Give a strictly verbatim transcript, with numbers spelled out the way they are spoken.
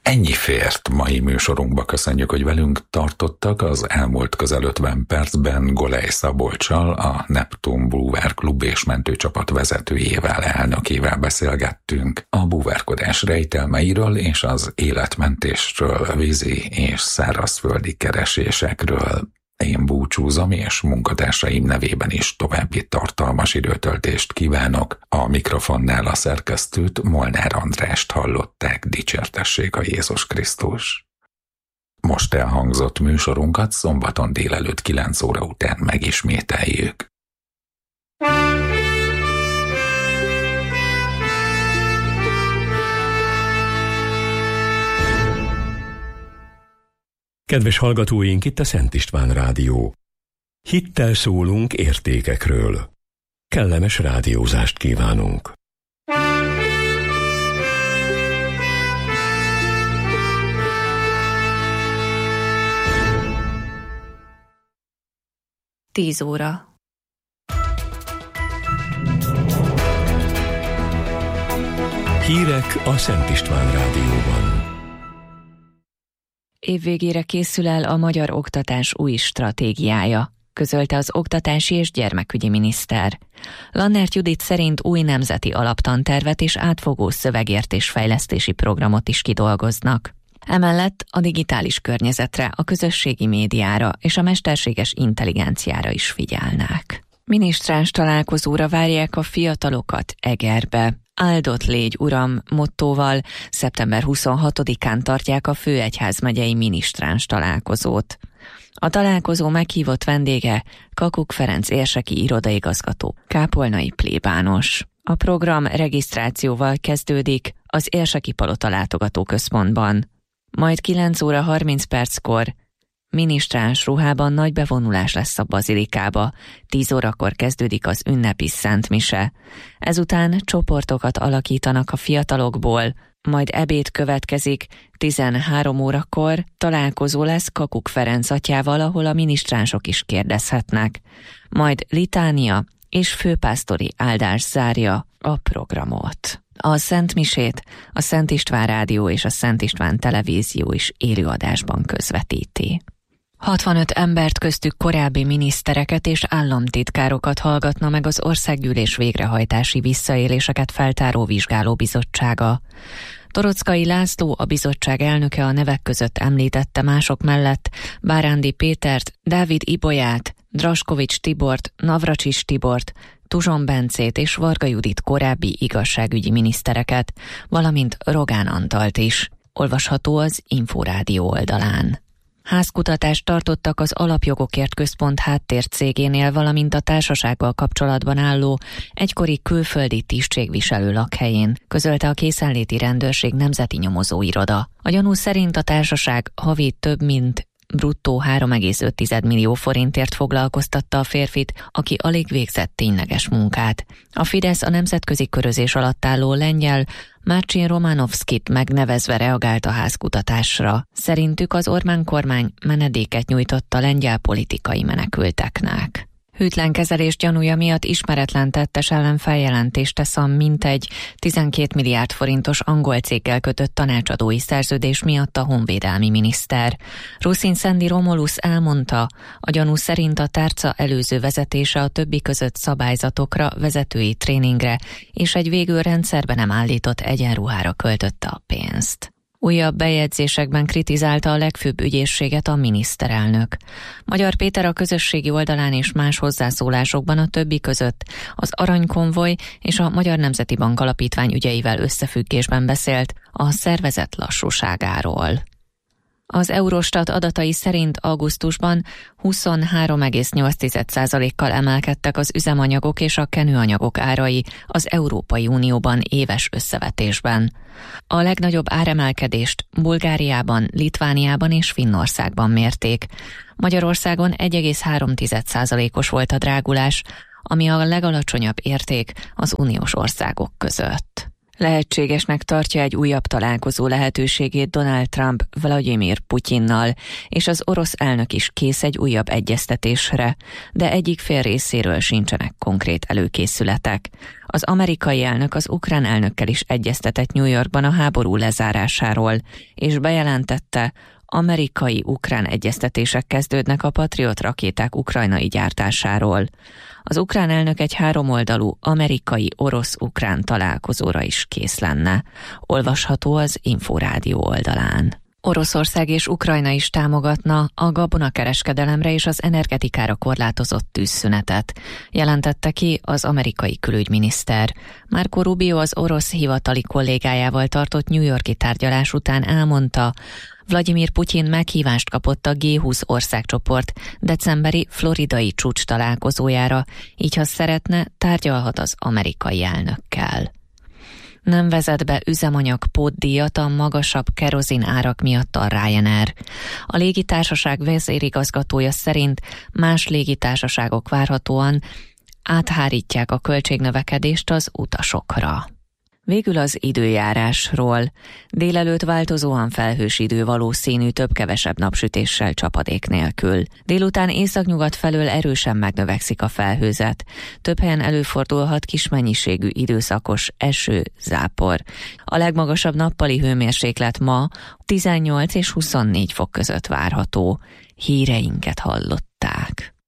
Ennyi fért mai műsorunkba. Köszönjük, hogy velünk tartottak. Az elmúlt közel ötven percben Golej Szabolccsal, a Neptun Búvár Klub és mentőcsapat vezetőjével, elnökével beszélgettünk a búvárkodás rejtelmeiről és az életmentésről, vízi és szárazföldi keresésekről. Én búcsúzom, és munkatársaim nevében is további tartalmas időtöltést kívánok. A mikrofonnál a szerkesztőt, Molnár Andrást hallották. Dicsértessék a Jézus Krisztus. Most elhangzott műsorunkat szombaton délelőtt kilenc óra után megismételjük. Kedves hallgatóink, itt a Szent István Rádió. Hittel szólunk értékekről. Kellemes rádiózást kívánunk. Tíz óra. Hírek a Szent István Rádióban. Évvégére készül el a magyar oktatás új stratégiája, közölte az oktatási és gyermekügyi miniszter. Lannert Judit szerint új nemzeti alaptantervet és átfogó szövegértés-fejlesztési programot is kidolgoznak. Emellett a digitális környezetre, a közösségi médiára és a mesterséges intelligenciára is figyelnek. Minisztráns találkozóra várják a fiatalokat Egerbe. Áldott légy, Uram mottóval szeptember huszonhatodikán tartják a főegyházmegyei minisztráns találkozót. A találkozó meghívott vendége Kakuk Ferenc érseki irodaigazgató, kápolnai plébános. A program regisztrációval kezdődik az Érseki Palota látogatóközpontban. Majd kilenc óra harminc perckor minisztráns ruhában nagy bevonulás lesz a bazilikába, tíz órakor kezdődik az ünnepi szentmise. Ezután csoportokat alakítanak a fiatalokból, majd ebéd következik, tizenhárom órakor találkozó lesz Kakuk Ferenc atyával, ahol a minisztránsok is kérdezhetnek. Majd litánia és főpásztori áldás zárja a programot. A szentmisét a Szent István Rádió és a Szent István Televízió is élőadásban közvetíti. hatvanöt embert, köztük korábbi minisztereket és államtitkárokat hallgatna meg az Országgyűlés végrehajtási visszaéléseket feltáró vizsgálóbizottsága. Toroczkai László, a bizottság elnöke, a nevek között említette mások mellett Bárándi Pétert, Dávid Ibolyát, Draskovics Tibort, Navracsics Tibort, Tuzson Bencét és Varga Judit korábbi igazságügyi minisztereket, valamint Rogán Antalt is. Olvasható az Inforádió oldalán. Házkutatást tartottak az Alapjogokért Központ háttércégénél, valamint a társasággal kapcsolatban álló egykori külföldi tisztségviselő lakhelyén, közölte a Készenléti Rendőrség Nemzeti Nyomozóiroda. A gyanú szerint a társaság havi több mint bruttó három egész öt millió forintért foglalkoztatta a férfit, aki alig végzett tényleges munkát. A Fidesz a nemzetközi körözés alatt álló lengyel Marcin Romanovskit megnevezve reagált a házkutatásra. Szerintük az Orbán kormány menedéket nyújtott a lengyel politikai menekülteknek. Hűtlen kezelés gyanúja miatt ismeretlen tettes ellen feljelentést tesz a mintegy tizenkét milliárd forintos angol céggel kötött tanácsadói szerződés miatt a honvédelmi miniszter. Ruszin Szendi Romulus elmondta, a gyanú szerint a tárca előző vezetése a többi között szabályzatokra, vezetői tréningre és egy végül rendszerbe nem állított egyenruhára költötte a pénzt. Újabb bejegyzésekben kritizálta a legfőbb ügyészséget a miniszterelnök. Magyar Péter a közösségi oldalán és más hozzászólásokban a többi között az Aranykonvoj és a Magyar Nemzeti Bank Alapítvány ügyeivel összefüggésben beszélt a szervezet lassúságáról. Az Eurostat adatai szerint augusztusban huszonhárom egész nyolc százalékkal emelkedtek az üzemanyagok és a kenőanyagok árai az Európai Unióban éves összevetésben. A legnagyobb áremelkedést Bulgáriában, Litvániában és Finnországban mérték. Magyarországon egy egész három százalékos volt a drágulás, ami a legalacsonyabb érték az uniós országok között. Lehetségesnek tartja egy újabb találkozó lehetőségét Donald Trump Vladimir Putyinnal, és az orosz elnök is kész egy újabb egyeztetésre, de egyik fél részéről sincsenek konkrét előkészületek. Az amerikai elnök az ukrán elnökkel is egyeztetett New Yorkban a háború lezárásáról, és bejelentette, amerikai-ukrán egyeztetések kezdődnek a Patriot rakéták ukrajnai gyártásáról. Az ukrán elnök egy háromoldalú amerikai-orosz-ukrán találkozóra is kész lenne. Olvasható az Inforádió oldalán. Oroszország és Ukrajna is támogatna a gabonakereskedelemre és az energetikára korlátozott tűzszünetet, jelentette ki az amerikai külügyminiszter. Marco Rubio az orosz hivatali kollégájával tartott New York-i tárgyalás után elmondta, Vladimir Putyin meghívást kapott a gé húsz országcsoport decemberi floridai csúcs találkozójára, így ha szeretne, tárgyalhat az amerikai elnökkel. Nem vezet be üzemanyag pótdíjat a magasabb kerozin árak miatt a Ryanair. A légitársaság vezérigazgatója szerint más légitársaságok várhatóan áthárítják a költségnövekedést az utasokra. Végül az időjárásról. Délelőtt változóan felhős idő valószínű, több-kevesebb napsütéssel, csapadék nélkül. Délután északnyugat felől erősen megnövekszik a felhőzet. Több helyen előfordulhat kis mennyiségű időszakos eső, zápor. A legmagasabb nappali hőmérséklet ma tizennyolc és huszonnégy fok között várható. Híreinket hallották.